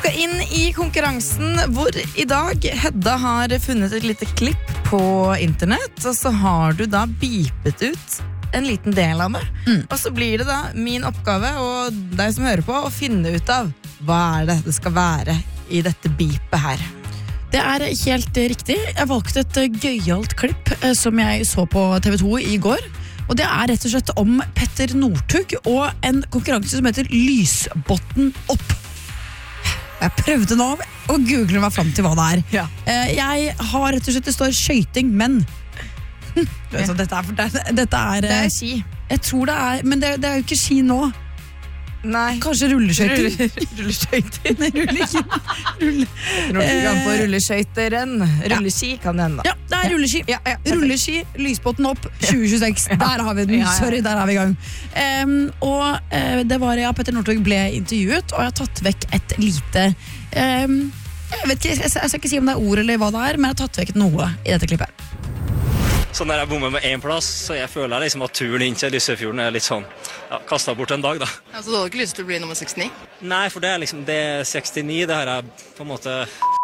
skal inn i konkurransen hvor I dag Hedda har funnet et lite klipp på internett, og så har du da bipet ut en liten del av det. Og så blir det da min oppgave, og deg som hører på, å finne ut av hva det skal være I dette bipet her. Det helt riktig. Jeg valgte et gøyalt klipp som jeg så på TV2 I går. Og det rett og slett om Petter Northug og en konkurranse som heter Lysbotten opp. Jeg prøvde nå å google meg frem til hva det Ja. Jeg har rett og slett, det står skøyting, men så dette Det ski. Jeg tror det men det jo ikke ski nå. Nei. Kanskje rulleskøyter. Rulleskøyter. Nei, Northug kan få rulleskøyteren. Rulleski kan det hende. Ja, det rulleski. Ja, Rulleski, Lysbotten opp, 2026. Der har vi den. Sorry, der vi I gang. Det var Petter Northug ble intervjuet, og jeg har tatt vekk et lite jeg vet ikke, jeg skal ikke si om det ord eller hva det men jeg har tatt vekk noe I dette klippet. Så når jeg bommer med en plass, så jeg føler liksom at turen inn til Lysefjorden litt sånn, kastet bort en dag da. Ja, så du hadde ikke lyst til å bli nummer 69? Nei, for det liksom, det 69, det her på en måte...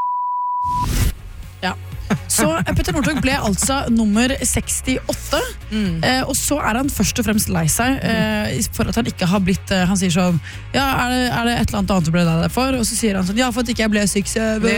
Ja. Så Petter Northug ble altså nummer 68, og så han først og fremst lei seg for at han ikke har blitt, han sier sånn, ja, det et eller annet du ble lei deg for? Og så sier han sånn, ja, for at ikke jeg ble 67.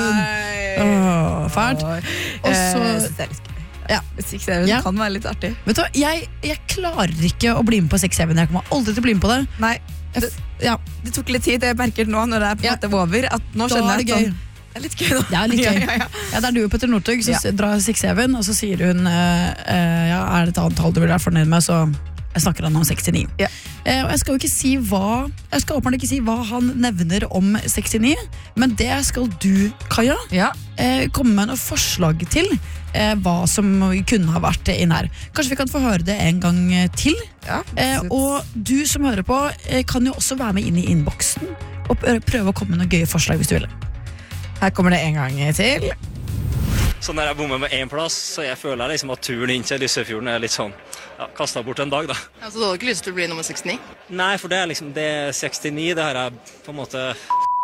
Fælt. Og så... Ja, 6-7 kan være litt artig. Vet du, jeg klarer ikke å bli med på 6-7. Jeg kommer aldri til å bli med på det. Nei, det tok litt tid. Jeg merker nå når det på en måte over, at nå skjønner jeg sånn, det litt gøy nå. Det litt gøy. Ja, det du og Petter Northug som drar 6-7, og så sier hun, ja, det et annet tall du vil være fornøyd med, så jeg snakker han om 69. Og jeg skal jo ikke si jeg skal åpenbart ikke si hva han nevner om 69, men det skal du, Kaja, komme med noen forslag til hva som kunne ha vært inn her. Kanskje vi kan få høre det en gang til. Og du som hører på kan jo også være med inn I innboksen og prøve å komme med noen gøye forslag hvis du vil. Her kommer det en gang til. Så når jeg bommer med en plass, så jeg føler liksom at turen inn til Lysefjorden litt sånn, kastet bort en dag da. Ja, så du hadde ikke lyst til å bli nummer 69? Nei, for det liksom, det 69, det her på en måte...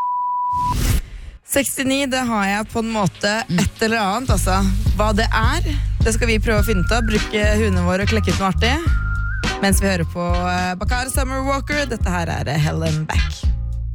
69, det har jeg på en måte et eller annet, altså. Hva det det skal vi prøve å finne ut av. Bruke hundene våre og klekke ut med artig. Mens vi hører på Bakar Summer Walker. Dette her Hell and Back.